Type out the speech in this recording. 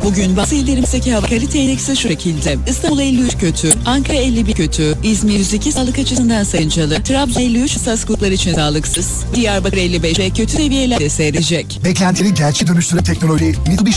Bugün bazı illerimizdeki hava kalite indeksi şu şekilde. İstanbul 53 kötü, Ankara 51 kötü, İzmir 102 sağlık açısından sakıncalı, Trabzon 53 hassas gruplar için sağlıksız, Diyarbakır 55 ve kötü seviyelerde seyredecek. Beklentini gerçeğe dönüştüren teknoloji Mitsubishi